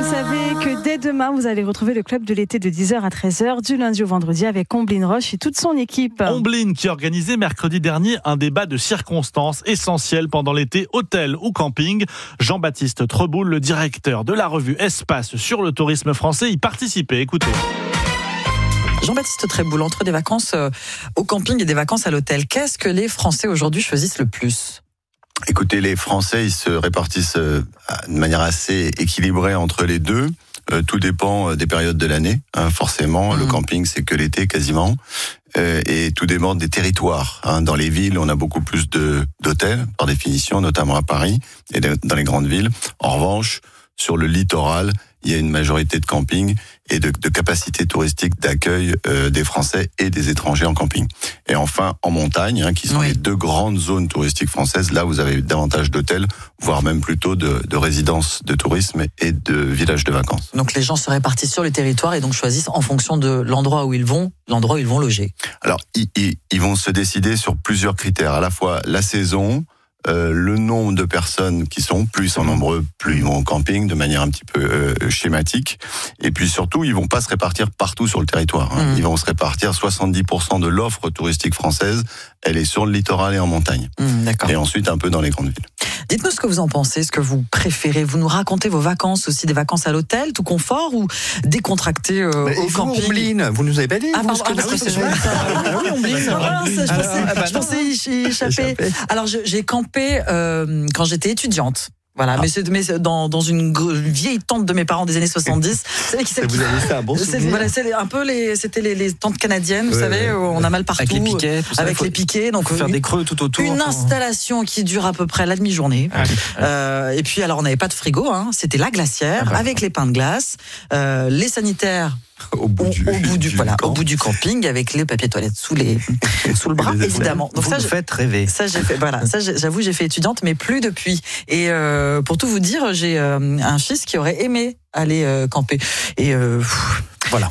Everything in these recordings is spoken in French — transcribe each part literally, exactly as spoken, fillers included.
savez que dès demain, vous allez retrouver le club de l'été de dix heures à treize heures, du lundi au vendredi, avec Omblin Roche et toute son équipe. Omblin qui organisait mercredi dernier un débat de circonstances essentiel pendant l'été, hôtel ou camping. Jean-Baptiste Treboul, le directeur de la revue Espace sur le tourisme français, y participait. Écoutez. Jean-Baptiste Treboul, entre des vacances au camping et des vacances à l'hôtel, qu'est-ce que les Français aujourd'hui choisissent le plus ? Écoutez, les Français, ils se répartissent de manière assez équilibrée entre les deux. Euh, tout dépend des périodes de l'année, hein, forcément. Mmh. Le camping, c'est que l'été quasiment. Euh, et tout dépend des territoires. Hein. Dans les villes, on a beaucoup plus de, d'hôtels, par définition, notamment à Paris et dans les grandes villes. En revanche, sur le littoral, il y a une majorité de campings et de, de capacités touristiques d'accueil euh, des Français et des étrangers en camping. Et enfin, en montagne, hein, qui sont oui. les deux grandes zones touristiques françaises, là vous avez davantage d'hôtels, voire même plutôt de, de résidences de tourisme et de villages de vacances. Donc les gens se répartissent sur le territoire et donc choisissent en fonction de l'endroit où ils vont, l'endroit où ils vont loger. Alors, ils, ils, ils vont se décider sur plusieurs critères, à la fois la saison, Euh, le nombre de personnes qui sont, plus ils sont nombreux, plus ils vont au camping de manière un petit peu euh, schématique. Et puis surtout, ils vont pas se répartir partout sur le territoire. Hein. Mmh. Ils vont se répartir soixante-dix pour cent de l'offre touristique française, elle est sur le littoral et en montagne. Mmh, d'accord. Et ensuite un peu dans les grandes villes. Dites-nous ce que vous en pensez, ce que vous préférez. Vous nous racontez vos vacances aussi, des vacances à l'hôtel, tout confort ou décontracté euh, bah, au camping. Omblin, vous nous avez pas dit. Ah, vous, pardon, ce que ah, vous oui, préférez. ah oui, Omblin. Ah, je pensais, ah, bah, je pensais y échapper. échapper. Alors, je, j'ai campé euh, quand j'étais étudiante. Voilà, ah. mais c'est mais dans dans une vieille tente de mes parents des années soixante-dix. Vous savez qui c'est qui... Vous avez fait un bon souvenir. C'est, voilà, c'est un peu les c'était les, les tentes canadiennes, vous ouais, savez, où on a mal partout. Avec les piquets, tout ça, avec les piquets, donc faire une, des creux tout autour. Une installation qui dure à peu près la demi-journée. Ah, euh, et puis alors on n'avait pas de frigo, hein, c'était la glacière ah, bah, avec les pains de glace, euh, les sanitaires. Au bout du, au, au bout du, du voilà, camp. au bout du camping avec les papiers toilettes sous les sous le bras évidemment. Donc vous ça, me faites rêver. Ça j'ai fait voilà, ça j'avoue j'ai fait étudiante mais plus depuis. Et euh, pour tout vous dire, j'ai euh, un fils qui aurait aimé aller euh, camper et euh, pff, voilà.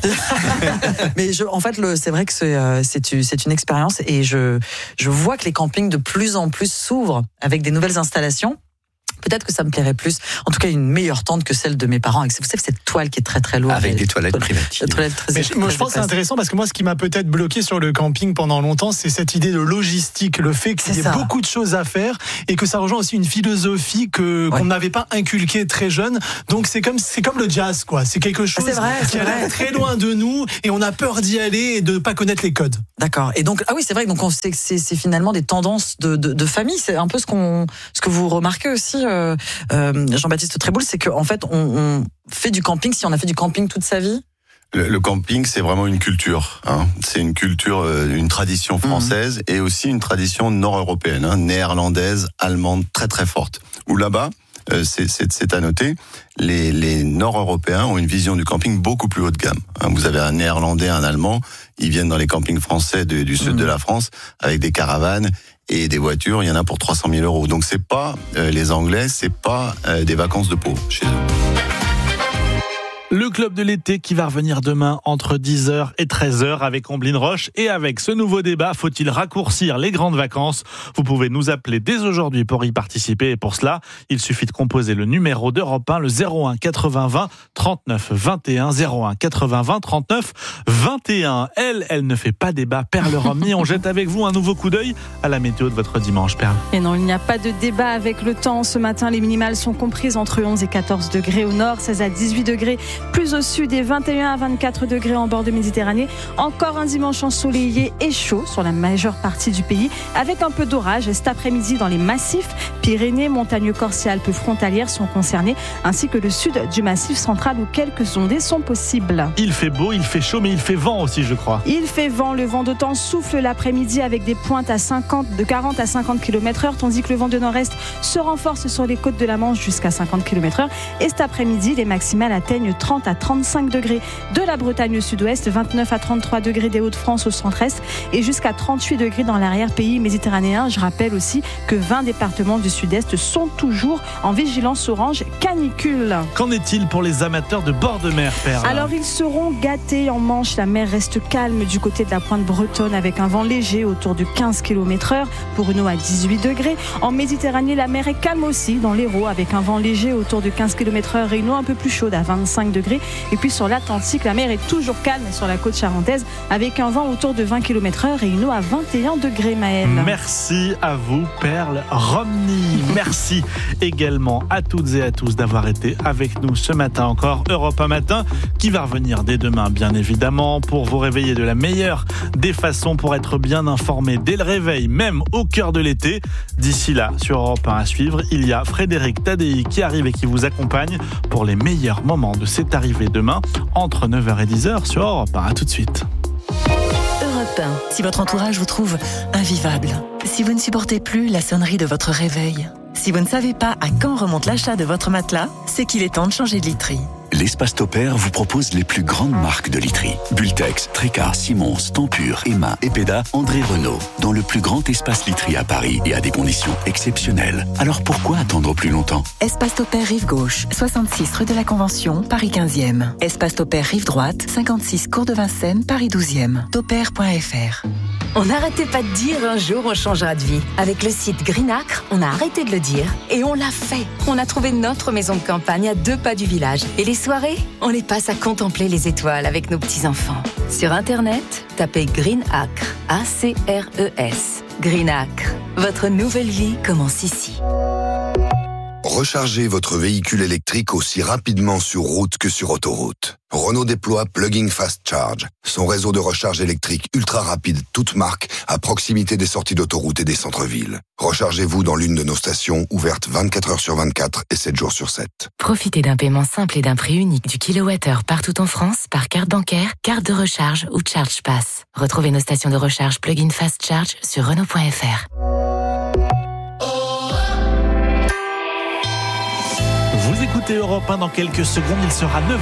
Mais je, en fait le c'est vrai que c'est euh, c'est c'est une expérience et je je vois que les campings de plus en plus s'ouvrent avec des nouvelles installations. Peut-être que ça me plairait plus. En tout cas, une meilleure tente que celle de mes parents. Avec, vous savez, cette toile qui est très très lourde. Avec des toilettes privatives. Toilettes très, Mais très, moi, très je pense que c'est intéressant parce que moi, ce qui m'a peut-être bloqué sur le camping pendant longtemps, c'est cette idée de logistique, le fait qu'il y ait beaucoup de choses à faire et que ça rejoint aussi une philosophie que ouais. qu'on n'avait pas inculquée très jeune. Donc c'est comme c'est comme le jazz, quoi. C'est quelque chose c'est vrai, qui est très loin de nous et on a peur d'y aller et de pas connaître les codes. D'accord. Et donc ah oui, c'est vrai. Donc on sait que c'est, c'est finalement des tendances de, de, de famille. C'est un peu ce qu'on ce que vous remarquez aussi. Euh, euh, Jean-Baptiste Treboul, c'est qu'en fait, on, on fait du camping si on a fait du camping toute sa vie. Le, le camping, c'est vraiment une culture. Hein. C'est une culture, euh, une tradition française mmh. et aussi une tradition nord-européenne, hein, néerlandaise, allemande, très très forte. Où là-bas, euh, c'est, c'est, c'est à noter, les, les nord-européens ont une vision du camping beaucoup plus haut de gamme. Hein. Vous avez un néerlandais, un allemand, ils viennent dans les campings français de, du sud mmh. de la France avec des caravanes. Et des voitures, il y en a pour trois cent mille euros. Donc c'est pas euh, les Anglais, c'est pas euh, des vacances de pauvres chez eux. Le club de l'été qui va revenir demain entre dix heures et treize heures avec Omblin Roche. Et avec ce nouveau débat, faut-il raccourcir les grandes vacances ? Vous pouvez nous appeler dès aujourd'hui pour y participer. Et pour cela, il suffit de composer le numéro d'Europe un, le zéro un quatre-vingts vingt trente-neuf vingt et un, zéro un quatre-vingts vingt trente-neuf vingt et un. Elle, elle ne fait pas débat. Perle Romney, on jette avec vous un nouveau coup d'œil à la météo de votre dimanche, Perle. Et non, il n'y a pas de débat avec le temps. Ce matin, les minimales sont comprises entre onze et quatorze degrés au nord, seize à dix-huit degrés plus au sud et vingt et un à vingt-quatre degrés en bord de Méditerranée. Encore un dimanche ensoleillé et chaud sur la majeure partie du pays, avec un peu d'orage cet après-midi dans les massifs. Pyrénées, montagnes corses et Alpes frontalières sont concernées, ainsi que le sud du massif central où quelques ondées sont possibles. Il fait beau, il fait chaud, mais il fait vent aussi, je crois. Il fait vent, le vent d'automne souffle l'après-midi avec des pointes à cinquante, de quarante à cinquante kilomètres heure, tandis que le vent de nord-est se renforce sur les côtes de la Manche jusqu'à cinquante kilomètres heure. Et cet après-midi, les maximales atteignent trente à trente-cinq degrés de la Bretagne au sud-ouest, vingt-neuf à trente-trois degrés des Hauts-de-France au centre-est et jusqu'à trente-huit degrés dans l'arrière-pays méditerranéen. Je rappelle aussi que vingt départements du sud-est sont toujours en vigilance orange canicule. Qu'en est-il pour les amateurs de bord de mer, Perle ? Alors ils seront gâtés en Manche. La mer reste calme du côté de la pointe bretonne avec un vent léger autour de quinze kilomètres heure pour une eau à dix-huit degrés. En Méditerranée, la mer est calme aussi dans l'Hérault avec un vent léger autour de quinze kilomètres heure et une eau un peu plus chaude à vingt-cinq degrés. Et puis sur l'Atlantique, la mer est toujours calme sur la côte charentaise avec un vent autour de vingt kilomètres heure et une eau à vingt et un degrés, Maëlle. Merci à vous, Perle Romney. Merci également à toutes et à tous d'avoir été avec nous ce matin encore. Europe un matin qui va revenir dès demain, bien évidemment, pour vous réveiller de la meilleure des façons pour être bien informé dès le réveil, même au cœur de l'été. D'ici là, sur Europe un à suivre, il y a Frédéric Tadei qui arrive et qui vous accompagne pour les meilleurs moments de cette arrivée demain entre neuf heures et dix heures sur Europe un. À tout de suite. Europe un. Si votre entourage vous trouve invivable, si vous ne supportez plus la sonnerie de votre réveil, si vous ne savez pas à quand remonte l'achat de votre matelas, c'est qu'il est temps de changer de literie. L'Espace Topair vous propose les plus grandes marques de literie. Bultex, Tréca, Simons, Tempur, Emma, Epeda, André Renault. Dans le plus grand espace literie à Paris et à des conditions exceptionnelles. Alors pourquoi attendre plus longtemps ? Espace Topair Rive Gauche, soixante-six rue de la Convention, Paris quinzième. Espace Topair Rive Droite, cinquante-six cours de Vincennes, Paris douzième. Topair point f r. On n'arrêtait pas de dire un jour on changera de vie. Avec le site Greenacre, on a arrêté de le dire et on l'a fait. On a trouvé notre maison de campagne à deux pas du village. Et les soirées, on les passe à contempler les étoiles avec nos petits-enfants. Sur Internet, tapez Greenacre, A C R E S. Greenacre, votre nouvelle vie commence ici. Rechargez votre véhicule électrique aussi rapidement sur route que sur autoroute. Renault déploie Plug-in Fast Charge, son réseau de recharge électrique ultra rapide, toute marque, à proximité des sorties d'autoroute et des centres-villes. Rechargez-vous dans l'une de nos stations, ouvertes vingt-quatre heures sur vingt-quatre et sept jours sur sept. Profitez d'un paiement simple et d'un prix unique du kilowattheure partout en France par carte bancaire, carte de recharge ou Charge Pass. Retrouvez nos stations de recharge Plug-in Fast Charge sur Renault point f r. Vous écoutez Europe un, dans quelques secondes, il sera neuf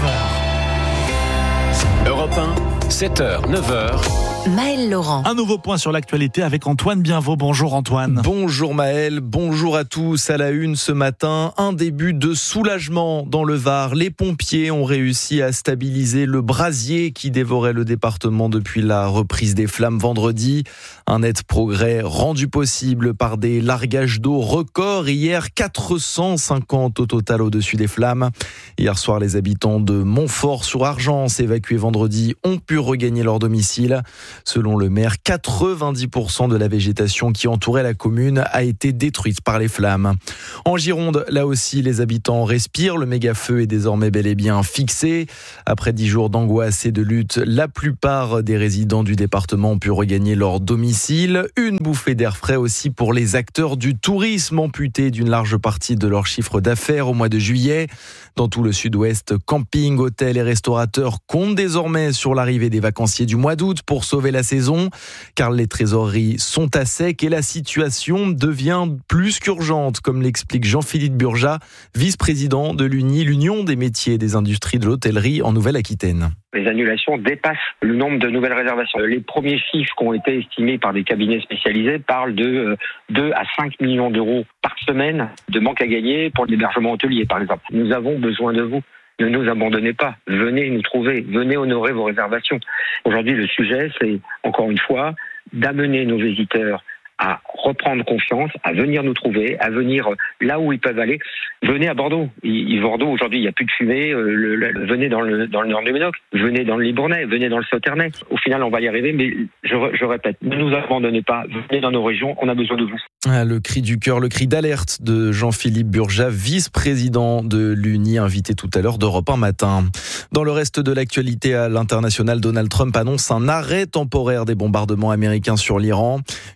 heures. Europe un, sept heures, neuf heures. Maëlle Laurent. Un nouveau point sur l'actualité avec Antoine Bienvaux. Bonjour Antoine. Bonjour Maëlle, bonjour à tous. À la une ce matin, un début de soulagement dans le Var. Les pompiers ont réussi à stabiliser le brasier qui dévorait le département depuis la reprise des flammes vendredi. Un net progrès rendu possible par des largages d'eau records. Hier, quatre cent cinquante au total au-dessus des flammes. Hier soir, les habitants de Montfort-sur-Argence, évacués vendredi, ont pu regagner leur domicile. Selon le maire, quatre-vingt-dix pour cent de la végétation qui entourait la commune a été détruite par les flammes. En Gironde, là aussi, les habitants respirent. Le méga-feu est désormais bel et bien fixé. Après dix jours d'angoisse et de lutte, la plupart des résidents du département ont pu regagner leur domicile. Une bouffée d'air frais aussi pour les acteurs du tourisme, amputés d'une large partie de leur chiffre d'affaires au mois de juillet. Dans tout le sud-ouest, camping, hôtels et restaurateurs comptent désormais sur l'arrivée des vacanciers du mois d'août pour sauver la saison, car les trésoreries sont à sec et la situation devient plus qu'urgente, comme l'explique Jean-Philippe Burja, vice-président de l'U N I, l'Union des métiers et des industries de l'hôtellerie en Nouvelle-Aquitaine. Les annulations dépassent le nombre de nouvelles réservations. Les premiers chiffres qui ont été estimés par des cabinets spécialisés parlent de deux à cinq millions d'euros par semaine de manque à gagner pour l'hébergement hôtelier, par exemple. Nous avons besoin de vous. Ne nous abandonnez pas. Venez nous trouver. Venez honorer vos réservations. Aujourd'hui, le sujet, c'est, encore une fois, d'amener nos visiteurs à reprendre confiance, à venir nous trouver, à venir là où ils peuvent aller. Venez à Bordeaux. Il, Bordeaux, aujourd'hui, il n'y a plus de fumée. Euh, le, le, venez dans le, dans le nord du Médoc. Venez dans le Libournais. Venez dans le Sauternais. Au final, on va y arriver, mais je, je répète, ne nous abandonnez pas. Venez dans nos régions. On a besoin de vous. Le cri du cœur, le cri d'alerte de Jean-Philippe Burja, vice-président de l'U N I, invité tout à l'heure d'Europe un matin. Dans le reste de l'actualité à l'international, Donald Trump annonce un arrêt temporaire des bombardements américains sur l'Iran. Une décision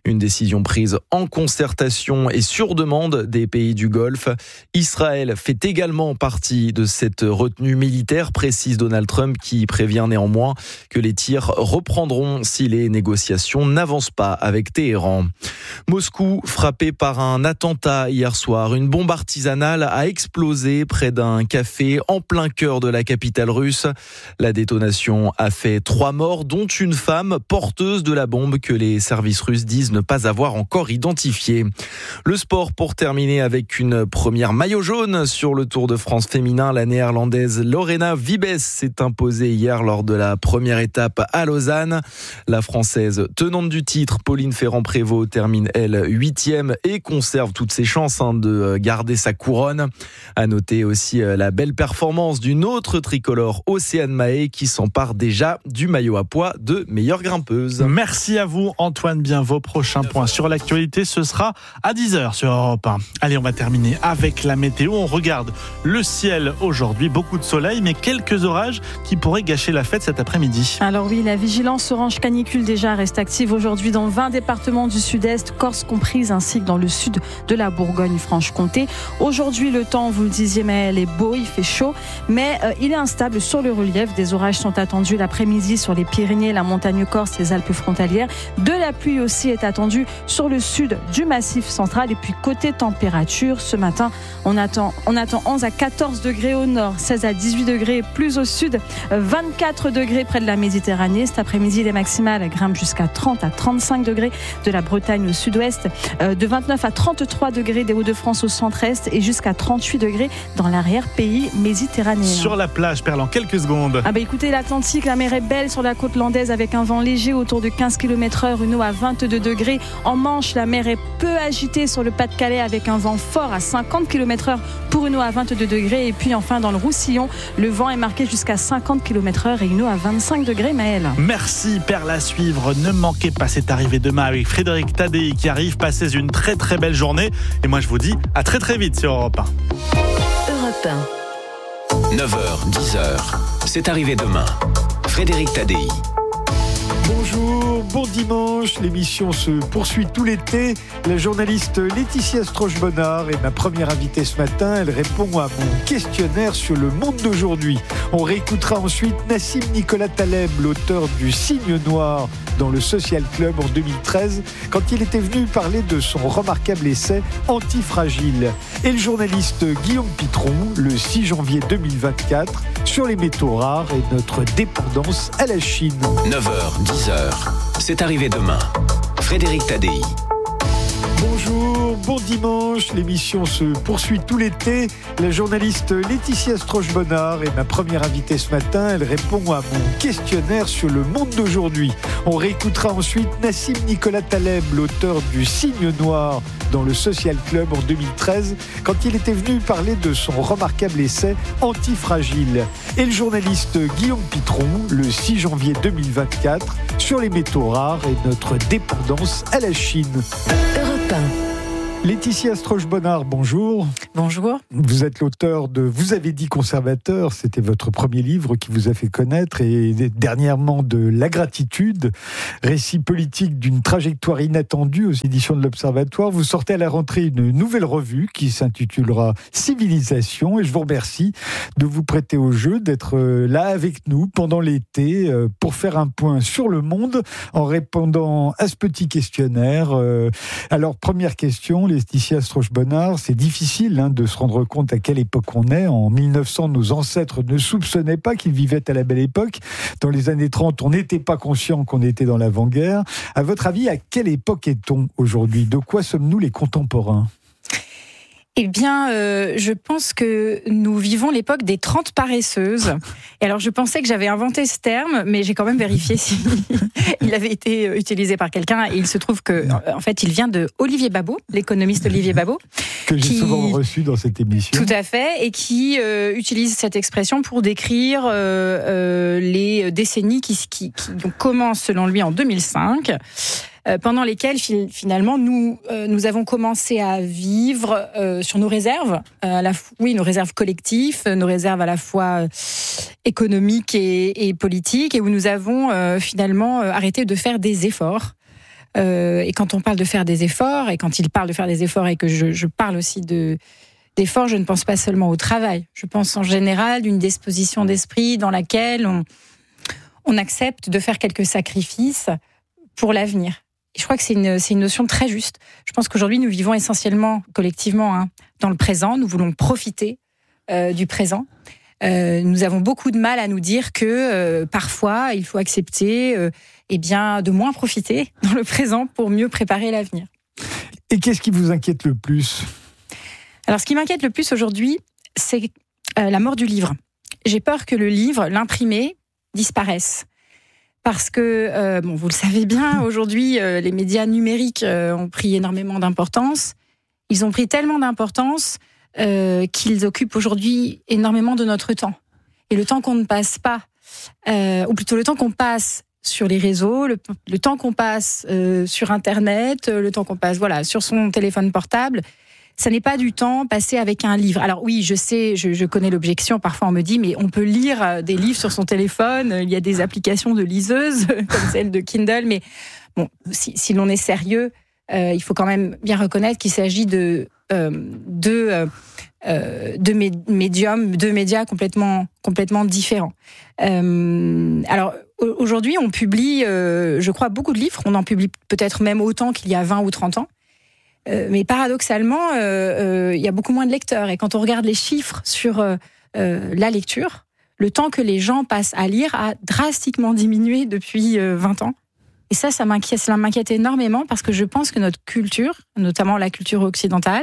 décision prise en concertation et sur demande des pays du Golfe. Israël fait également partie de cette retenue militaire, précise Donald Trump, qui prévient néanmoins que les tirs reprendront si les négociations n'avancent pas avec Téhéran. Moscou, frappé par un attentat hier soir. Une bombe artisanale a explosé près d'un café en plein cœur de la capitale russe. La détonation a fait trois morts, dont une femme porteuse de la bombe que les services russes disent ne pas avoir encore identifiée. Le sport pour terminer avec une première maillot jaune sur le Tour de France féminin. La néerlandaise Lorena Wiebes s'est imposée hier lors de la première étape à Lausanne. La française tenante du titre, Pauline Ferrand-Prévot, termine elle huitième et conserve toutes ses chances hein, de garder sa couronne. À noter aussi la belle performance d'une autre tricolore, Océane Mahé, qui s'empare déjà du maillot à pois de meilleure grimpeuse. Merci à vous Antoine Bienvaux. Prochain point sur l'actualité, ce sera à dix heures sur Europe un. Allez, on va terminer avec la météo. On regarde le ciel aujourd'hui, beaucoup de soleil, mais quelques orages qui pourraient gâcher la fête cet après-midi. Alors oui, la vigilance orange canicule déjà reste active aujourd'hui dans vingt départements du sud-est, Corse comprise, ainsi que dans le sud de la Bourgogne-Franche-Comté. Aujourd'hui, le temps, vous le disiez, Maëlle, est beau, il fait chaud, mais euh, il est instable sur le relief. Des orages sont attendus l'après-midi sur les Pyrénées, la montagne corse, les Alpes frontalières. De la pluie aussi est attendue sur le sud du Massif central. Et puis côté température, ce matin, on attend, on attend onze à quatorze degrés au nord, seize à dix-huit degrés plus au sud, vingt-quatre degrés près de la Méditerranée. Cet après-midi, les maximales grimpent jusqu'à trente à trente-cinq degrés de la Bretagne au sud-ouest, de vingt-neuf à trente-trois degrés des Hauts-de-France au centre-est et jusqu'à trente-huit degrés dans l'arrière-pays méditerranéen. Sur la plage, Perle, en quelques secondes. Ah bah écoutez, l'Atlantique, la mer est belle sur la côte landaise avec un vent léger autour de quinze kilomètres heure, une eau à vingt-deux degrés. En Manche, la mer est peu agitée sur le Pas-de-Calais avec un vent fort à cinquante kilomètres heure pour une eau à vingt-deux degrés. Et puis enfin dans le Roussillon, le vent est marqué jusqu'à cinquante kilomètres heure et une eau à vingt-cinq degrés, Maëlle. Merci Perle, à suivre. Ne manquez pas cette arrivée demain avec Frédéric Tadei qui arrive. Passez une très très belle journée. Et moi je vous dis à très très vite sur Europe un. Europe un. neuf heures, dix heures, c'est arrivé demain. Frédéric Tadei. Bonjour, bon dimanche, l'émission se poursuit tout l'été. La journaliste Laetitia Stroche-Bonnard est ma première invitée ce matin. Elle répond à mon questionnaire sur le monde d'aujourd'hui. On réécoutera ensuite Nassim Nicolas Taleb, l'auteur du Cygne Noir dans le Social Club en deux mille treize, quand il était venu parler de son remarquable essai Antifragile. Et le journaliste Guillaume Pitron, le six janvier deux mille vingt-quatre, sur les métaux rares et notre dépendance à la Chine. neuf heures, dix heures, c'est arrivé demain. Frédéric Tadei. Bonjour, bon dimanche, l'émission se poursuit tout l'été. La journaliste Laetitia Stroche-Bonnard est ma première invitée ce matin. Elle répond à mon questionnaire sur le monde d'aujourd'hui. On réécoutera ensuite Nassim Nicolas Taleb, l'auteur du Cygne Noir dans le Social Club en deux mille treize, quand il était venu parler de son remarquable essai Antifragile. Et le journaliste Guillaume Pitron, le six janvier deux mille vingt-quatre, sur les métaux rares et notre dépendance à la Chine. Europe un. Laetitia Stroche-Bonnard, bonjour. Bonjour. Vous êtes l'auteur de Vous avez dit conservateur, c'était votre premier livre qui vous a fait connaître, et dernièrement de La gratitude, récit politique d'une trajectoire inattendue aux éditions de l'Observatoire. Vous sortez à la rentrée une nouvelle revue qui s'intitulera Civilisation, et je vous remercie de vous prêter au jeu, d'être là avec nous pendant l'été pour faire un point sur le monde en répondant à ce petit questionnaire. Alors, première question, Laetitia Stroche-Bonnard, c'est difficile hein, de se rendre compte à quelle époque on est. En mille neuf cents, nos ancêtres ne soupçonnaient pas qu'ils vivaient à la belle époque. Dans les années trente, on n'était pas conscient qu'on était dans l'avant-guerre. À votre avis, à quelle époque est-on aujourd'hui ? De quoi sommes-nous les contemporains ? Eh bien, euh, je pense que nous vivons l'époque des trente paresseuses. Et alors, je pensais que j'avais inventé ce terme, mais j'ai quand même vérifié si il avait été utilisé par quelqu'un. Et il se trouve que, en fait, il vient de Olivier Babot, l'économiste Olivier Babot, que j'ai qui, souvent reçu dans cette émission. Tout à fait, et qui euh, utilise cette expression pour décrire euh, euh, les décennies qui, qui, qui donc, commencent, selon lui, en deux mille cinq. Pendant lesquelles finalement nous euh, nous avons commencé à vivre euh, sur nos réserves, euh, à la f- oui nos réserves collectives, nos réserves à la fois euh, économiques et, et politiques, et où nous avons euh, finalement euh, arrêté de faire des efforts Euh, et quand on parle de faire des efforts, et quand il parle de faire des efforts, et que je, je parle aussi de, d'efforts, je ne pense pas seulement au travail. Je pense en général d'une disposition d'esprit dans laquelle on, on accepte de faire quelques sacrifices pour l'avenir. Et je crois que c'est une, c'est une notion très juste. Je pense qu'aujourd'hui, nous vivons essentiellement, collectivement, hein, dans le présent. Nous voulons profiter euh, du présent. Euh, nous avons beaucoup de mal à nous dire que euh, parfois, il faut accepter euh, eh bien, de moins profiter dans le présent pour mieux préparer l'avenir. Et qu'est-ce qui vous inquiète le plus ? Alors, ce qui m'inquiète le plus aujourd'hui, c'est euh, la mort du livre. J'ai peur que le livre, l'imprimé, disparaisse. Parce que, euh, bon, vous le savez bien, aujourd'hui, euh, les médias numériques euh, ont pris énormément d'importance. Ils ont pris tellement d'importance euh, qu'ils occupent aujourd'hui énormément de notre temps. Et le temps qu'on ne passe pas, euh, ou plutôt le temps qu'on passe sur les réseaux, le, le temps qu'on passe euh, sur Internet, le temps qu'on passe voilà, sur son téléphone portable, ça n'est pas du temps passé avec un livre. Alors oui, je sais, je, je connais l'objection. Parfois, on me dit, mais on peut lire des livres sur son téléphone. Il y a des applications de liseuses, comme celle de Kindle. Mais bon, si, si l'on est sérieux, euh, il faut quand même bien reconnaître qu'il s'agit de euh, de euh, de médiums, de médias complètement complètement différents. Euh, alors aujourd'hui, on publie, euh, je crois, beaucoup de livres. On en publie peut-être même autant qu'il y a vingt ou trente ans. Mais paradoxalement, euh, euh, il y a beaucoup moins de lecteurs. Et quand on regarde les chiffres sur euh, euh, la lecture, le temps que les gens passent à lire a drastiquement diminué depuis euh, vingt ans. Et ça, ça m'inquiète, ça m'inquiète énormément parce que je pense que notre culture, notamment la culture occidentale,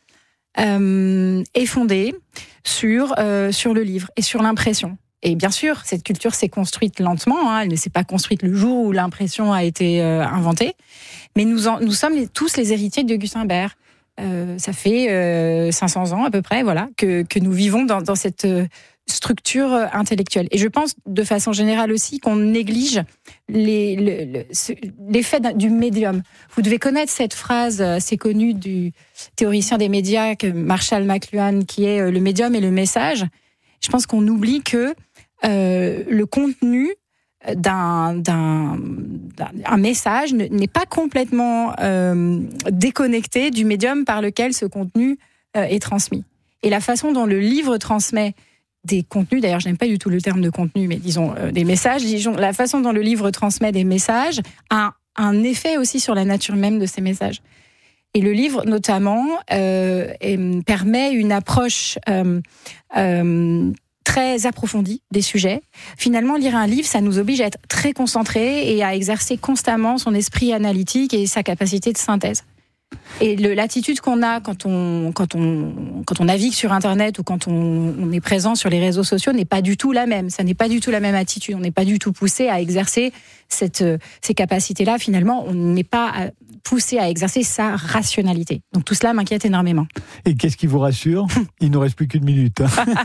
euh, est fondée sur, euh, sur le livre et sur l'impression. Et bien sûr, cette culture s'est construite lentement, hein, elle ne s'est pas construite le jour où l'impression a été euh, inventée, mais nous, en, nous sommes les, tous les héritiers de Gutenberg. Euh, ça fait euh, cinq cents ans à peu près, voilà, que, que nous vivons dans, dans cette structure intellectuelle. Et je pense de façon générale aussi qu'on néglige les, le, le, ce, l'effet du médium. Vous devez connaître cette phrase assez connue du théoricien des médias, Marshall McLuhan, qui est « le médium et le message ». Je pense qu'on oublie que euh, le contenu d'un, d'un, d'un un message n'est pas complètement euh, déconnecté du médium par lequel ce contenu euh, est transmis. Et la façon dont le livre transmet des contenus, d'ailleurs je n'aime pas du tout le terme de contenu, mais disons euh, des messages, disons, la façon dont le livre transmet des messages a un effet aussi sur la nature même de ces messages. Et le livre, notamment, euh, permet une approche euh, euh, très approfondie des sujets. Finalement, lire un livre, ça nous oblige à être très concentrés et à exercer constamment son esprit analytique et sa capacité de synthèse. Et le, l'attitude qu'on a quand on, quand, on, quand on navigue sur Internet ou quand on, on est présent sur les réseaux sociaux n'est pas du tout la même. Ça n'est pas du tout la même attitude. On n'est pas du tout poussé à exercer cette, ces capacités-là. Finalement, on n'est pas poussé à exercer sa rationalité. Donc tout cela m'inquiète énormément. Et qu'est-ce qui vous rassure ? Il ne reste plus qu'une minute.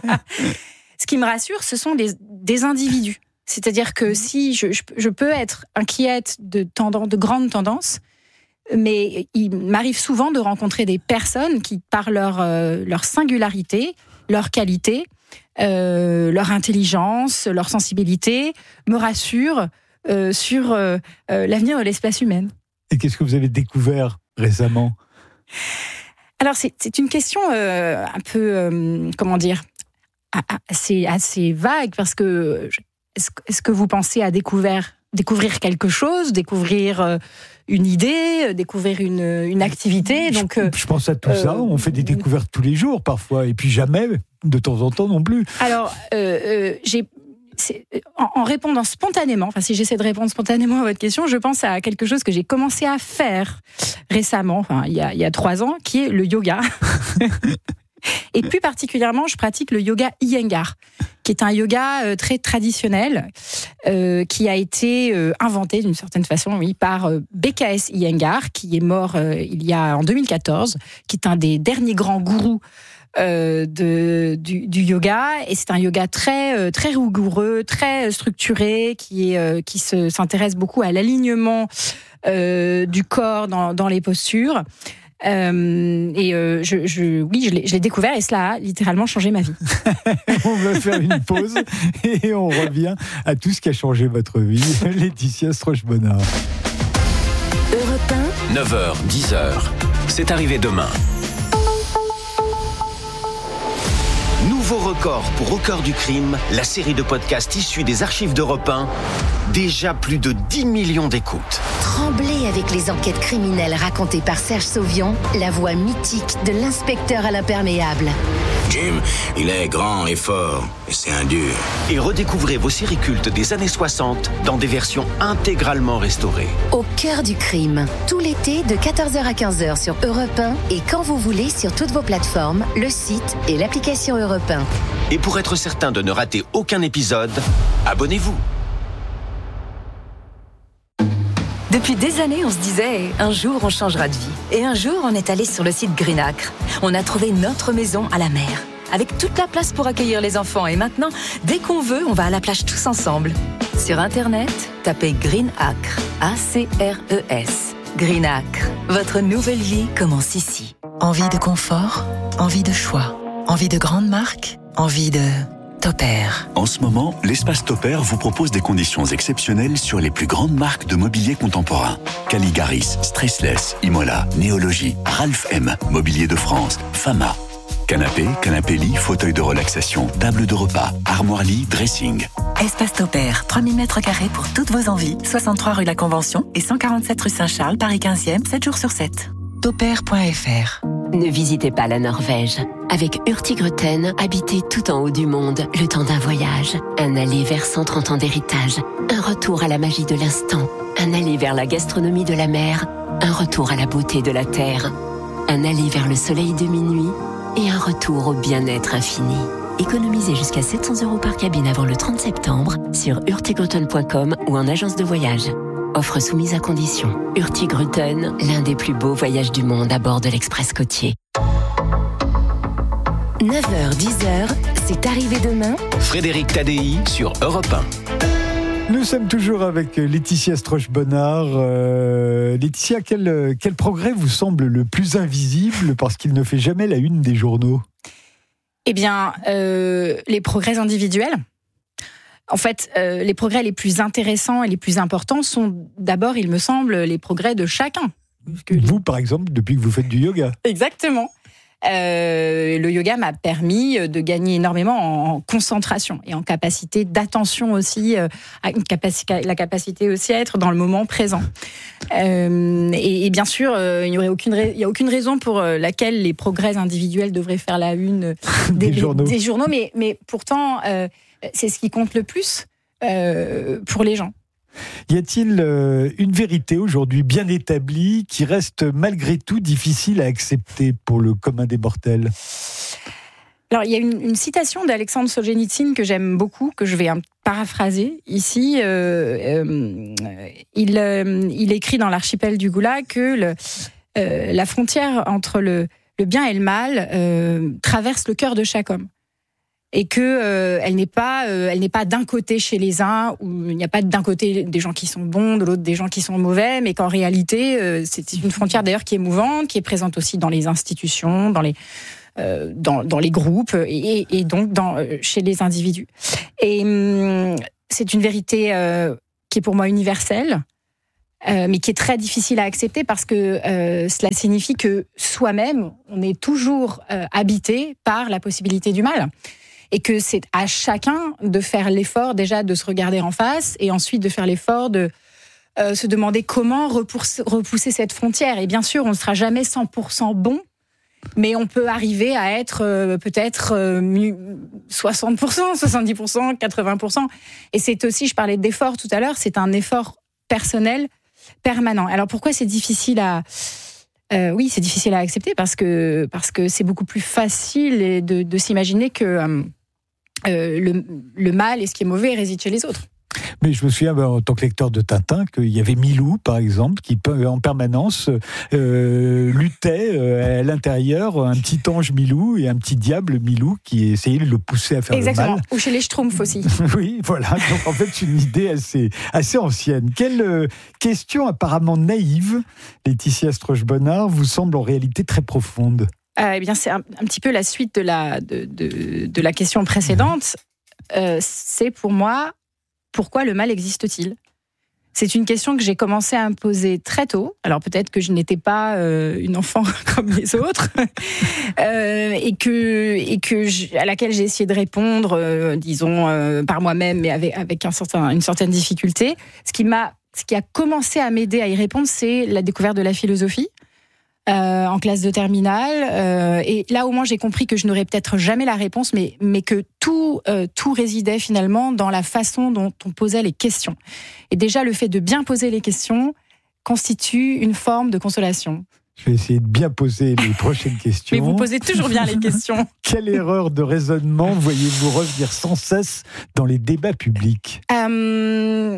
Ce qui me rassure, ce sont des, des individus. C'est-à-dire que si je, je, je peux être inquiète de, tendance, de grandes tendances, mais il m'arrive souvent de rencontrer des personnes qui, par leur, euh, leur singularité, leur qualité, euh, leur intelligence, leur sensibilité, me rassurent euh, sur euh, euh, l'avenir de l'espèce humaine. Et qu'est-ce que vous avez découvert récemment ? Alors, c'est, c'est une question euh, un peu, euh, comment dire, assez, assez vague, parce que est-ce, est-ce que vous pensez à découvrir, découvrir quelque chose, découvrir euh, une idée, découvrir une, une activité. Donc, je, je pense à tout euh, ça. On fait des découvertes tous les jours parfois, et puis jamais, de temps en temps non plus. Alors, euh, euh, j'ai, c'est, en, en répondant spontanément, enfin si j'essaie de répondre spontanément à votre question, je pense à quelque chose que j'ai commencé à faire récemment, enfin il y a, il y a trois ans, qui est le yoga. Et plus particulièrement, je pratique le yoga Iyengar, qui est un yoga euh, très traditionnel, euh, qui a été euh, inventé d'une certaine façon, oui, par euh, B K S Iyengar, qui est mort euh, il y a en deux mille quatorze, qui est un des derniers grands gourous euh, de, du, du yoga. Et c'est un yoga très euh, très rigoureux, très structuré, qui est euh, qui se s'intéresse beaucoup à l'alignement euh, du corps dans, dans les postures. Euh, et euh, je, je, oui, je l'ai, je l'ai découvert et cela a littéralement changé ma vie. On va faire une pause et on revient à tout ce qui a changé votre vie. Laetitia Stroche-Bonnard. Europe un, neuf heures, dix heures. C'est arrivé demain. Nouveau record pour Au cœur du crime, la série de podcasts issue des archives d'Europe un. Déjà plus de dix millions d'écoutes. Tremblez avec les enquêtes criminelles racontées par Serge Sauvian, la voix mythique de l'inspecteur à l'imperméable. Jim, il est grand et fort, et c'est un dur. Et redécouvrez vos séries cultes des années soixante dans des versions intégralement restaurées. Au cœur du crime, tout l'été de quatorze heures à quinze heures sur Europe un et quand vous voulez sur toutes vos plateformes, le site et l'application Europe un. Et pour être certain de ne rater aucun épisode, abonnez-vous. Depuis des années, on se disait, un jour on changera de vie. Et un jour, on est allé sur le site Greenacre. On a trouvé notre maison à la mer, avec toute la place pour accueillir les enfants. Et maintenant, dès qu'on veut, on va à la plage tous ensemble. Sur Internet, tapez Greenacre, A C R E S. Greenacre, votre nouvelle vie commence ici. Envie de confort, envie de choix, envie de grandes marques, envie de... Topair. En ce moment, l'espace Topair vous propose des conditions exceptionnelles sur les plus grandes marques de mobilier contemporain. Caligaris, Stressless, Imola, Néologie, Ralph M, Mobilier de France, Fama. Canapé, canapé-lit, fauteuil de relaxation, table de repas, armoire-lit, dressing. Espace Topair, trois mille mètres carrés pour toutes vos envies, soixante-trois rue La Convention et cent quarante-sept rue Saint-Charles, Paris quinzième, sept jours sur sept. Topair point F R. Ne visitez pas la Norvège. Avec Hurtigruten, habitez tout en haut du monde, le temps d'un voyage. Un aller vers cent trente ans d'héritage. Un retour à la magie de l'instant. Un aller vers la gastronomie de la mer. Un retour à la beauté de la terre. Un aller vers le soleil de minuit. Et un retour au bien-être infini. Économisez jusqu'à sept cents euros par cabine avant le trente septembre sur hurtigruten point com ou en agence de voyage. Offre soumise à condition. Hurtigruten, l'un des plus beaux voyages du monde à bord de l'Express côtier. neuf heures, dix heures, c'est arrivé demain. Frédéric Tadei sur Europe un. Nous sommes toujours avec Laetitia Stroche-Bonnard. Euh, Laetitia, quel, quel progrès vous semble le plus invisible parce qu'il ne fait jamais la une des journaux ? Eh bien, euh, les progrès individuels. En fait, euh, les progrès les plus intéressants et les plus importants sont d'abord, il me semble, les progrès de chacun. Vous, par exemple, depuis que vous faites du yoga. Exactement. Euh, le yoga m'a permis de gagner énormément en concentration et en capacité d'attention aussi, euh, une capacité, la capacité aussi à être dans le moment présent. Euh, et, et bien sûr, euh, il n'y aurait aucune, il y a aucune raison pour laquelle les progrès individuels devraient faire la une des, des journaux. Des journaux, mais, mais pourtant, euh, c'est ce qui compte le plus euh, pour les gens. Y a-t-il euh, une vérité aujourd'hui bien établie qui reste malgré tout difficile à accepter pour le commun des mortels ? Alors, il y a une, une citation d'Alexandre Solzhenitsyn que j'aime beaucoup, que je vais un, paraphraser ici. Euh, euh, il, euh, il écrit dans l'Archipel du Goulag que le, euh, la frontière entre le, le bien et le mal euh, traverse le cœur de chaque homme. Et que euh, elle n'est pas, euh, elle n'est pas d'un côté chez les uns où il n'y a pas d'un côté des gens qui sont bons, de l'autre des gens qui sont mauvais, mais qu'en réalité euh, c'est une frontière d'ailleurs qui est mouvante, qui est présente aussi dans les institutions, dans les euh, dans, dans les groupes et, et donc dans euh, chez les individus. Et hum, c'est une vérité euh, qui est pour moi universelle, euh, mais qui est très difficile à accepter parce que euh, cela signifie que soi-même on est toujours euh, habité par la possibilité du mal. Et que c'est à chacun de faire l'effort déjà de se regarder en face et ensuite de faire l'effort de euh, se demander comment repousser, repousser cette frontière. Et bien sûr, on ne sera jamais cent pour cent bon, mais on peut arriver à être euh, peut-être euh, soixante pour cent, soixante-dix pour cent, quatre-vingts pour cent. Et c'est aussi, je parlais d'effort tout à l'heure, c'est un effort personnel permanent. Alors pourquoi c'est difficile à... Euh, oui, c'est difficile à accepter parce que, parce que c'est beaucoup plus facile de, de s'imaginer que euh, euh, le, le mal et ce qui est mauvais réside chez les autres. Mais je me souviens, en tant que lecteur de Tintin, qu'il y avait Milou, par exemple, qui en permanence euh, luttait euh, à l'intérieur, un petit ange Milou et un petit diable Milou qui essayait de le pousser à faire Exactement. le mal. Ou chez les Schtroumpfs aussi. Oui, voilà. Donc en fait, c'est une idée assez, assez ancienne. Quelle euh, question apparemment naïve, Laetitia Stroche-Bonnard, vous semble en réalité très profonde ? euh, Eh bien, c'est un, un petit peu la suite de la, de, de, de la question précédente. Euh, c'est pour moi... Pourquoi le mal existe-t-il ? C'est une question que j'ai commencé à me poser très tôt. Alors peut-être que je n'étais pas euh, une enfant comme les autres, euh, et que et que je, à laquelle j'ai essayé de répondre, euh, disons euh, par moi-même, mais avec avec un certain une certaine difficulté. Ce qui m'a, ce qui a commencé à m'aider à y répondre, c'est la découverte de la philosophie. Euh, en classe de terminale, euh, et là au moins j'ai compris que je n'aurais peut-être jamais la réponse, mais mais que tout euh, tout résidait finalement dans la façon dont on posait les questions. Et déjà le fait de bien poser les questions constitue une forme de consolation. Je vais essayer de bien poser les prochaines questions. Mais vous posez toujours bien les questions. Quelle erreur de raisonnement voyez-vous revenir sans cesse dans les débats publics ? euh...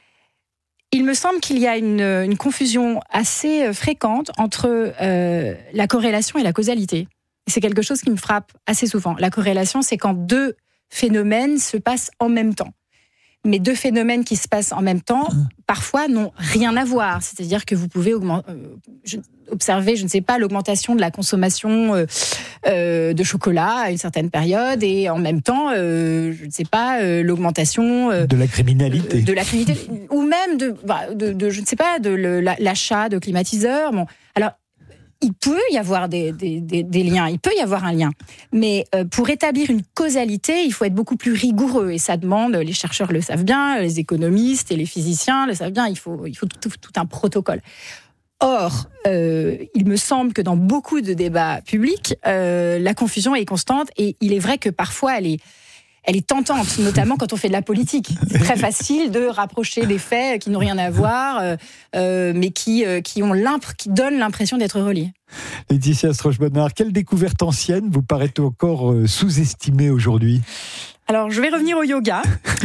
Il me semble qu'il y a une, une confusion assez fréquente entre euh, la corrélation et la causalité. Et c'est quelque chose qui me frappe assez souvent. La corrélation, c'est quand deux phénomènes se passent en même temps. Mais deux phénomènes qui se passent en même temps, parfois, n'ont rien à voir. C'est-à-dire que vous pouvez augmenter, euh, je, observer, je ne sais pas, l'augmentation de la consommation euh, euh, de chocolat à une certaine période, et en même temps, euh, je ne sais pas, euh, l'augmentation euh, de la criminalité, euh, de la criminalité, ou même de, bah, de, de, je ne sais pas, de le, l'achat de climatiseurs. Bon, alors. Il peut y avoir des, des, des, des liens, il peut y avoir un lien. Mais euh, pour établir une causalité, il faut être beaucoup plus rigoureux. Et ça demande, les chercheurs le savent bien, les économistes et les physiciens le savent bien, il faut, il faut tout, tout un protocole. Or, euh, il me semble que dans beaucoup de débats publics, euh, la confusion est constante. Et il est vrai que parfois, elle est... Elle est tentante, notamment quand on fait de la politique. C'est très facile de rapprocher des faits qui n'ont rien à voir, euh, euh, mais qui, euh, qui, ont qui donnent l'impression d'être reliés. Laetitia Stroche-Bonnard, quelle découverte ancienne vous paraît encore sous-estimée aujourd'hui ? Alors, je vais revenir au yoga.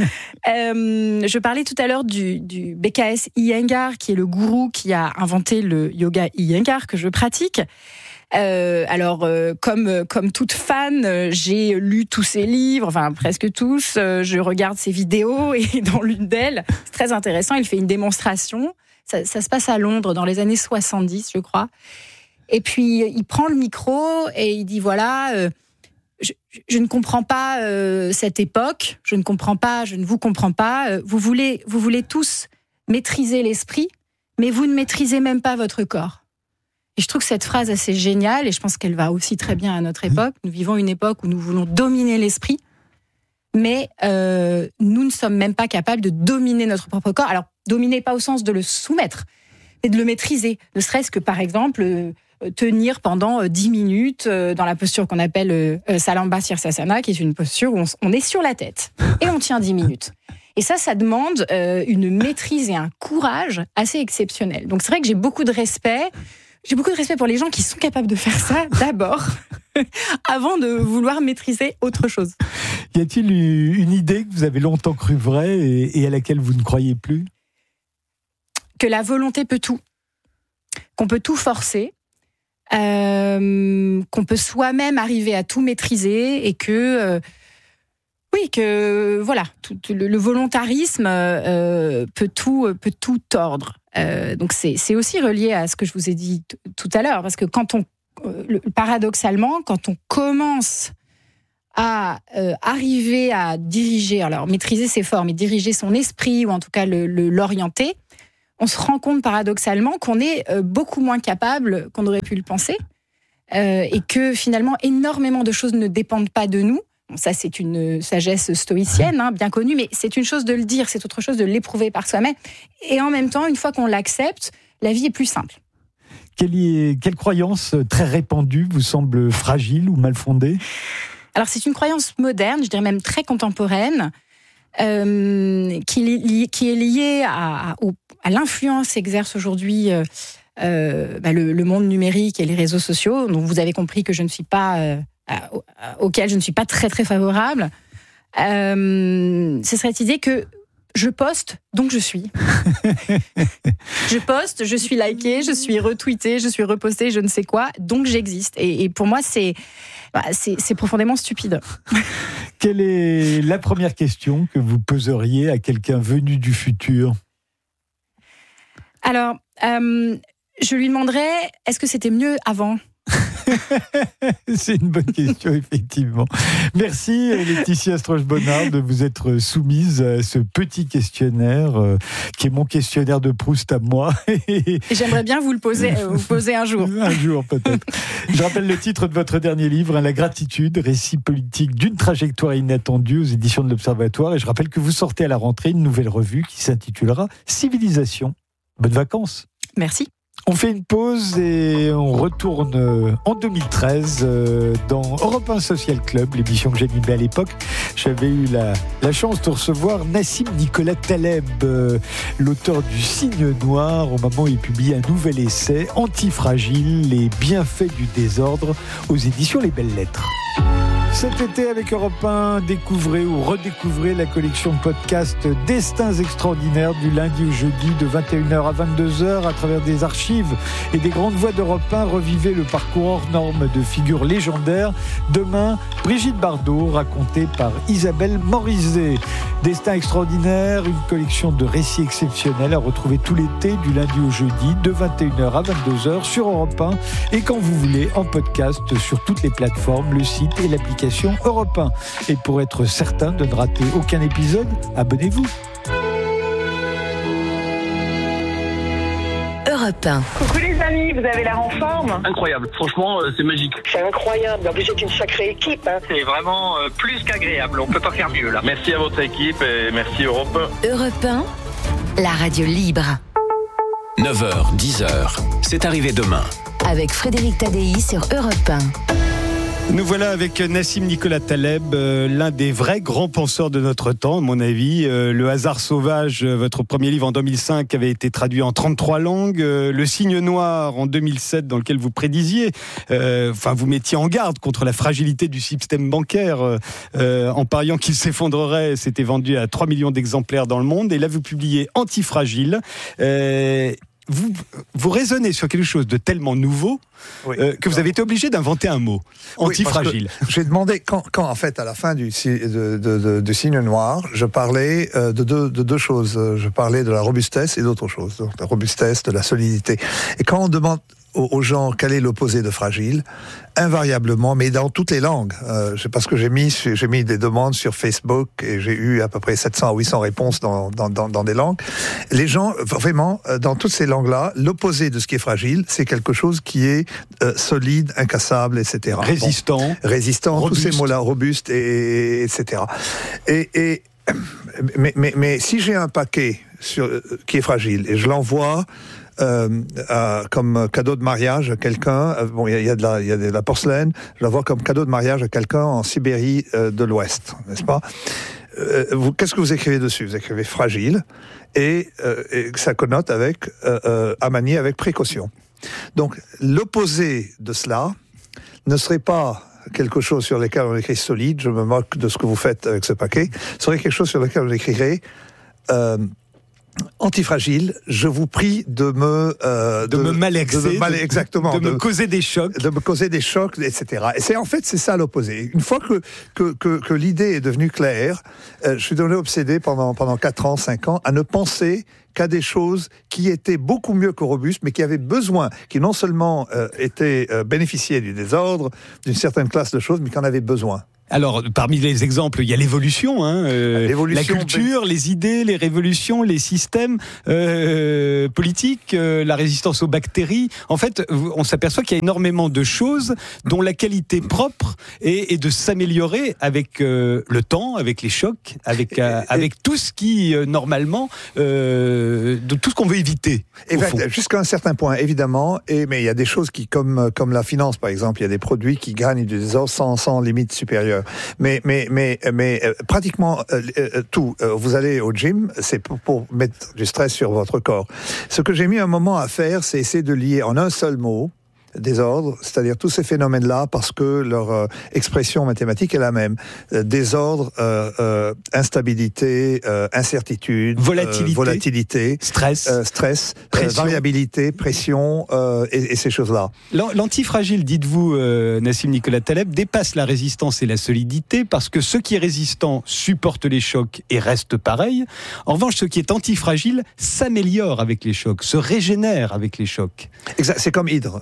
euh, je parlais tout à l'heure du, du B K S Iyengar, qui est le gourou qui a inventé le yoga Iyengar que je pratique. Euh, alors, euh, comme comme toute fan, euh, j'ai lu tous ses livres, enfin presque tous. Euh, je regarde ses vidéos et dans l'une d'elles, c'est très intéressant. Il fait une démonstration. Ça, ça se passe à Londres dans les années soixante-dix, je crois. Et puis il prend le micro et il dit voilà, euh, je, je ne comprends pas euh, cette époque. Je ne comprends pas. Je ne vous comprends pas. Euh, vous voulez vous voulez tous maîtriser l'esprit, mais vous ne maîtrisez même pas votre corps. Et je trouve que cette phrase assez géniale, et je pense qu'elle va aussi très bien à notre époque. Nous vivons une époque où nous voulons dominer l'esprit, mais euh, nous ne sommes même pas capables de dominer notre propre corps. Alors, dominer pas au sens de le soumettre, mais de le maîtriser. Ne serait-ce que, par exemple, euh, tenir pendant euh, dix minutes euh, dans la posture qu'on appelle euh, Salamba Sirsasana, qui est une posture où on, on est sur la tête, et on tient dix minutes. Et ça, ça demande euh, une maîtrise et un courage assez exceptionnels. Donc, c'est vrai que j'ai beaucoup de respect... J'ai beaucoup de respect pour les gens qui sont capables de faire ça d'abord, avant de vouloir maîtriser autre chose. Y a-t-il une idée que vous avez longtemps cru vraie et à laquelle vous ne croyez plus ? Que la volonté peut tout, qu'on peut tout forcer, euh, qu'on peut soi-même arriver à tout maîtriser et que... Euh, Oui, que voilà, tout, le, le volontarisme euh, peut tout peut tout tordre. Euh, donc c'est c'est aussi relié à ce que je vous ai dit t- tout à l'heure, parce que quand on euh, le, paradoxalement, quand on commence à euh, arriver à diriger, alors maîtriser ses formes et diriger son esprit, ou en tout cas le, le, l'orienter, on se rend compte paradoxalement qu'on est euh, beaucoup moins capable qu'on aurait pu le penser, euh, et que finalement énormément de choses ne dépendent pas de nous. Bon, ça, c'est une sagesse stoïcienne, hein, bien connue, mais c'est une chose de le dire, c'est autre chose de l'éprouver par soi-même. Et en même temps, une fois qu'on l'accepte, la vie est plus simple. Quelle, est, quelle croyance très répandue vous semble fragile ou mal fondée ? Alors, c'est une croyance moderne, je dirais même très contemporaine, euh, qui, li, qui est liée à, à, à l'influence qu'exerce aujourd'hui euh, euh, bah, le, le monde numérique et les réseaux sociaux. Donc, vous avez compris que je ne suis pas... Euh, auquel je ne suis pas très très favorable, euh, c'est cette idée que je poste, donc je suis. Je poste, je suis liké, je suis retweeté, je suis reposté, je ne sais quoi, donc j'existe. Et, et pour moi, c'est, bah, c'est, c'est profondément stupide. Quelle est la première question que vous poseriez à quelqu'un venu du futur ? Alors, euh, je lui demanderais, est-ce que c'était mieux avant ? C'est une bonne question, effectivement. Merci Laetitia Stroche-Bonnard de vous être soumise à ce petit questionnaire euh, qui est mon questionnaire de Proust à moi. Et j'aimerais bien vous le poser, euh, vous poser un jour. Un jour peut-être. Je rappelle le titre de votre dernier livre, hein, La gratitude, récit politique d'une trajectoire inattendue aux éditions de l'Observatoire. Et je rappelle que vous sortez à la rentrée une nouvelle revue qui s'intitulera Civilisation. Bonnes vacances. Merci. On fait une pause et on retourne en deux mille treize dans Europe un Social Club, l'émission que j'animais à l'époque. J'avais eu la, la chance de recevoir Nassim Nicolas Taleb, l'auteur du Cygne Noir, au moment où il publie un nouvel essai, Antifragile, les bienfaits du désordre, aux éditions Les Belles Lettres. Cet été, avec Europe un, découvrez ou redécouvrez la collection podcast Destins extraordinaires du lundi au jeudi de vingt et une heures à vingt-deux heures à travers des archives et des grandes voix d'Europe un. Revivez le parcours hors norme de figures légendaires. Demain, Brigitte Bardot, racontée par Isabelle Morizet. Destins extraordinaires, une collection de récits exceptionnels à retrouver tout l'été du lundi au jeudi de vingt et une heures à vingt-deux heures sur Europe un et quand vous voulez en podcast sur toutes les plateformes, le site et l'application Europe un. Et pour être certain de ne rater aucun épisode, abonnez-vous. Europe un. Coucou les amis, vous avez l'air en forme? Incroyable, franchement euh, c'est magique. C'est incroyable, en plus c'est une sacrée équipe. Hein. C'est vraiment euh, plus qu'agréable, on peut pas faire mieux là. Merci à votre équipe et merci Europe un. Europe un, la radio libre. neuf heures, dix heures, c'est arrivé demain. Avec Frédéric Tadei sur Europe un. Nous voilà avec Nassim Nicolas Taleb, euh, l'un des vrais grands penseurs de notre temps, à mon avis. Euh, Le hasard sauvage, euh, votre premier livre en deux mille cinq, avait été traduit en trente-trois langues. Euh, Le Cygne Noir en deux mille sept, dans lequel vous prédisiez, euh, enfin vous mettiez en garde contre la fragilité du système bancaire, euh, euh, en pariant qu'il s'effondrerait. C'était vendu à trois millions d'exemplaires dans le monde. Et là, vous publiez Antifragile. Euh, Vous, vous raisonnez sur quelque chose de tellement nouveau oui. euh, que vous avez été obligé d'inventer un mot, antifragile. Oui, j'ai demandé, quand, quand en fait, à la fin du, de, de, de, du Cygne Noir, je parlais euh, de, deux, de deux choses. Je parlais de la robustesse et d'autres choses. Donc, la robustesse, de la solidité. Et quand on demande aux gens quel est l'opposé de fragile, invariablement, mais dans toutes les langues, euh, parce que j'ai mis, j'ai mis des demandes sur Facebook et j'ai eu à peu près sept cents à huit cents réponses dans, dans, dans, dans des langues. Les gens, vraiment, dans toutes ces langues-là, l'opposé de ce qui est fragile, c'est quelque chose qui est euh, solide, incassable, et cetera. Résistant. Bon, résistant, robuste. Tous ces mots-là, robuste, et, et, et cetera. Et, et, mais, mais, mais si j'ai un paquet sur, qui est fragile et je l'envoie Euh, euh, comme cadeau de mariage à quelqu'un, euh, bon, il y, y a de la, il y a de la porcelaine, je la vois comme cadeau de mariage à quelqu'un en Sibérie euh, de l'Ouest, n'est-ce pas? euh, vous, Qu'est-ce que vous écrivez dessus? Vous écrivez fragile, et, euh, et ça connote avec euh, euh, à manier avec précaution. Donc, l'opposé de cela ne serait pas quelque chose sur lequel on écrit solide, je me moque de ce que vous faites avec ce paquet, serait quelque chose sur lequel on écrirait euh, antifragile, je vous prie de me euh, de, de me malaxer, de me mal, exactement, de, de, de me causer des chocs, de me causer des chocs, et cetera. Et c'est en fait c'est ça l'opposé. Une fois que que que, que l'idée est devenue claire, euh, je suis devenu obsédé pendant pendant quatre ans, cinq ans à ne penser qu'à des choses qui étaient beaucoup mieux que robustes, mais qui avaient besoin, qui non seulement euh, étaient euh, bénéficiaient du désordre, d'une certaine classe de choses, mais qui en avaient besoin. Alors, parmi les exemples, il y a l'évolution, hein, euh, l'évolution la culture, ben... les idées, les révolutions, les systèmes euh, politiques, euh, la résistance aux bactéries. En fait, on s'aperçoit qu'il y a énormément de choses dont la qualité propre est, est de s'améliorer avec euh, le temps, avec les chocs, avec, euh, et, avec tout ce qui, euh, normalement, euh, de tout ce qu'on veut éviter. Exact, jusqu'à un certain point, évidemment. Et, mais il y a des choses qui, comme, comme la finance, par exemple, il y a des produits qui gagnent du désordre sans, sans limite supérieure. Mais, mais, mais, mais euh, pratiquement euh, euh, tout. Euh, vous allez au gym, c'est pour, pour mettre du stress sur votre corps. Ce que j'ai mis un moment à faire, c'est essayer de lier en un seul mot désordre, c'est-à-dire tous ces phénomènes-là, parce que leur euh, expression mathématique est la même. Euh, désordre, euh, euh, instabilité, euh, incertitude, volatilité, euh, volatilité stress, euh, stress euh, variabilité, pression, euh, et, et ces choses-là. L'antifragile, dites-vous, euh, Nassim Nicolas Taleb, dépasse la résistance et la solidité, parce que ce qui est résistant supporte les chocs et reste pareil. En revanche, ce qui est antifragile s'améliore avec les chocs, se régénère avec les chocs. Exact, c'est comme Hydre. Euh,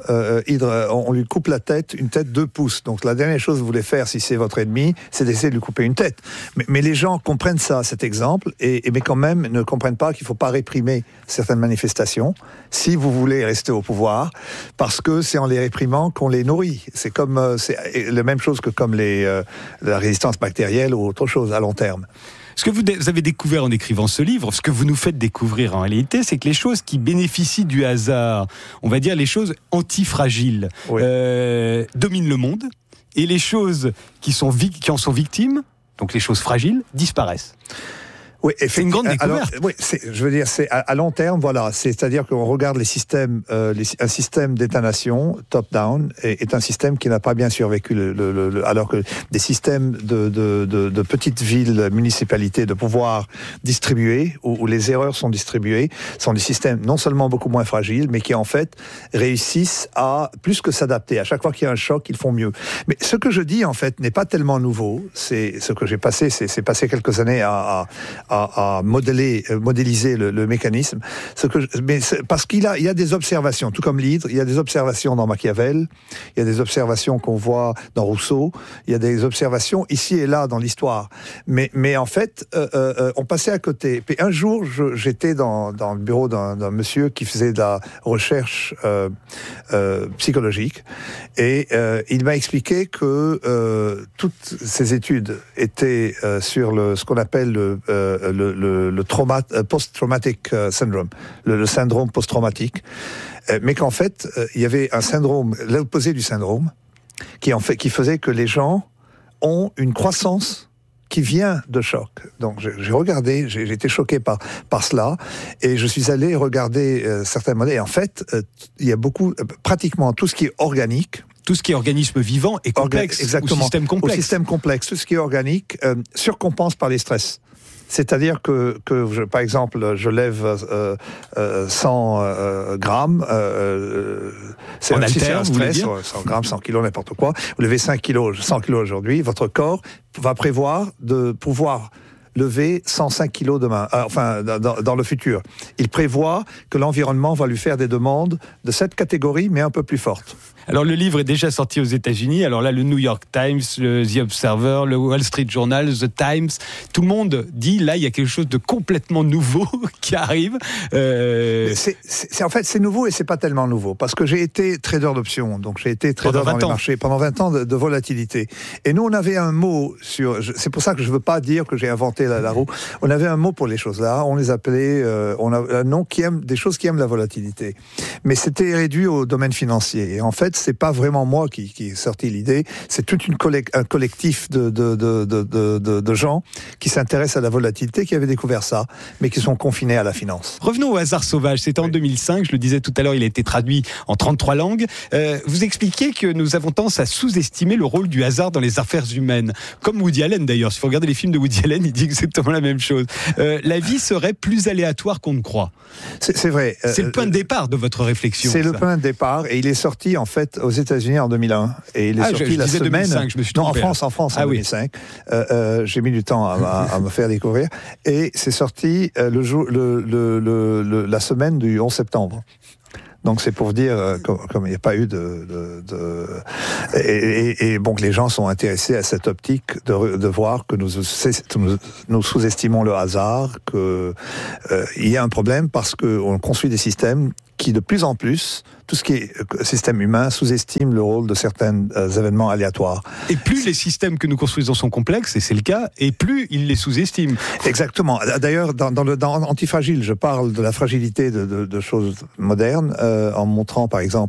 Hydre, on, on lui coupe la tête, une tête deux pouces. Donc la dernière chose que vous voulez faire, si c'est votre ennemi, c'est d'essayer de lui couper une tête. Mais, mais les gens comprennent ça, cet exemple, et, et mais quand même ne comprennent pas qu'il ne faut pas réprimer certaines manifestations si vous voulez rester au pouvoir, parce que c'est en les réprimant qu'on les nourrit. C'est comme euh, c'est la même chose que comme les, euh, la résistance bactérielle ou autre chose à long terme. Ce que vous avez découvert en écrivant ce livre, ce que vous nous faites découvrir en réalité, c'est que les choses qui bénéficient du hasard, on va dire les choses antifragiles, oui. euh, dominent le monde, et les choses qui, sont, qui en sont victimes, donc les choses fragiles, disparaissent. Oui, c'est une grande découverte. Alors, oui, c'est, je veux dire, c'est à, à long terme, voilà. C'est-à-dire qu'on regarde les systèmes, euh, les, un système d'État-nation top-down est, est un système qui n'a pas bien survécu, le, le, le, alors que des systèmes de, de, de, de petites villes, municipalités, de pouvoir distribuer, où, où les erreurs sont distribuées, sont des systèmes non seulement beaucoup moins fragiles, mais qui en fait réussissent à plus que s'adapter. À chaque fois qu'il y a un choc, ils font mieux. Mais ce que je dis en fait n'est pas tellement nouveau. C'est ce que j'ai passé, c'est, c'est passé quelques années à, à à, à modéler, modéliser le, le mécanisme. Ce que je, mais parce qu'il a, il y a des observations, tout comme l'hydre, il y a des observations dans Machiavel, il y a des observations qu'on voit dans Rousseau, il y a des observations ici et là dans l'histoire. Mais, mais en fait, euh, euh, on passait à côté. Puis un jour, je, j'étais dans, dans le bureau d'un, d'un monsieur qui faisait de la recherche euh, euh, psychologique, et euh, il m'a expliqué que euh, toutes ces études étaient euh, sur le, ce qu'on appelle le euh, le, le, le trauma, post-traumatic syndrome, le, le syndrome post-traumatique, euh, mais qu'en fait, euh, il y avait un syndrome, l'opposé du syndrome, qui, en fait, qui faisait que les gens ont une croissance qui vient de choc. Donc j'ai, j'ai regardé, j'ai, j'ai été choqué par, par cela, et je suis allé regarder euh, certains modèles, et en fait, euh, il y a beaucoup, euh, pratiquement tout ce qui est organique, tout ce qui est organisme vivant est complexe, exactement, ou système complexe. Au système complexe, tout ce qui est organique euh, surcompense par les stress. C'est-à-dire que, que je, par exemple, je lève euh, euh, cent euh, grammes, euh, c'est, en si haltère, c'est un stress, vous cent grammes, cent kilos, n'importe quoi, vous levez cinq kilos, cent kilos aujourd'hui, votre corps va prévoir de pouvoir lever cent cinq kilos demain, euh, enfin dans, dans le futur. Il prévoit que l'environnement va lui faire des demandes de cette catégorie, mais un peu plus fortes. Alors le livre est déjà sorti aux États-Unis. Alors là, le New York Times, le The Observer, le Wall Street Journal, The Times, tout le monde dit là, il y a quelque chose de complètement nouveau qui arrive. Euh... C'est, c'est, en fait, c'est nouveau et c'est pas tellement nouveau, parce que j'ai été trader d'options, donc j'ai été trader dans les marchés pendant vingt ans de, de volatilité. Et nous, on avait un mot sur. C'est pour ça que je veux pas dire que j'ai inventé la, la roue. On avait un mot pour les choses-là. On les appelait. Euh, on a un nom qui aime des choses qui aiment la volatilité. Mais c'était réduit au domaine financier. Et en fait, c'est pas vraiment moi qui, qui ai sorti l'idée, c'est tout une collect, un collectif de, de, de, de, de, de gens qui s'intéressent à la volatilité, qui avaient découvert ça, mais qui sont confinés à la finance. Revenons au hasard sauvage. C'était en oui. deux mille cinq, je le disais tout à l'heure, il a été traduit en trente-trois langues. Euh, vous expliquez que nous avons tendance à sous-estimer le rôle du hasard dans les affaires humaines. Comme Woody Allen d'ailleurs. Si vous regardez les films de Woody Allen, il dit exactement la même chose. Euh, la vie serait plus aléatoire qu'on ne croit. C'est, c'est vrai. C'est euh, le point de départ de votre réflexion. C'est ça. le point de départ, et il est sorti en fait aux États-Unis en deux mille un, et il est ah, sorti je, je la semaine. deux mille cinq, je me suis non, en trompé, France, en France, en ah, deux mille cinq. Oui. Euh, euh, j'ai mis du temps à, à, à me faire découvrir, et c'est sorti euh, le jour, le, le, le, le, la semaine du onze septembre. Donc c'est pour dire, euh, comme, comme il n'y a pas eu de... de, de et, et, et bon, que les gens sont intéressés à cette optique de, de voir que nous, nous, nous sous-estimons le hasard, qu'il euh, y a un problème parce qu'on construit des systèmes qui, de plus en plus, tout ce qui est système humain, sous-estime le rôle de certains euh, événements aléatoires. Et plus les systèmes que nous construisons sont complexes, et c'est le cas, et plus ils les sous-estiment. Exactement. D'ailleurs, dans, dans, le, dans Antifragile, je parle de la fragilité de, de, de choses modernes, euh, en montrant, par exemple,